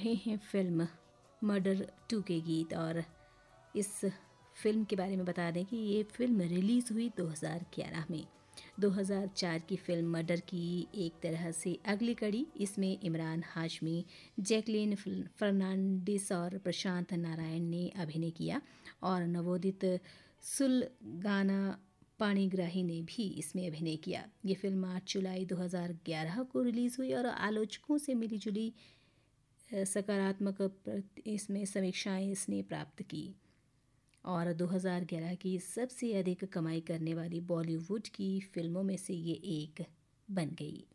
रहे हैं film murder 2 के गीत। और इस फिल्म के बारे में बता दें कि ये फिल्म रिलीज़ हुई 2011 में। 2004 की फिल्म मर्डर की एक तरह से अगली कड़ी। इसमें इमरान हाशमी, जैकलीन फर्नांडिस और प्रशांत नारायण ने अभिनय किया और नवोदित सुलगाना पाणिग्राही ने भी इसमें अभिनय किया। ये फिल्म 8 जुलाई 2011 को रिलीज़ हुई और आलोचकों से मिलीजुली सकारात्मक इसमें समीक्षाएं इसने प्राप्त की और 2011 की सबसे अधिक कमाई करने वाली बॉलीवुड की फिल्मों में से ये एक बन गई।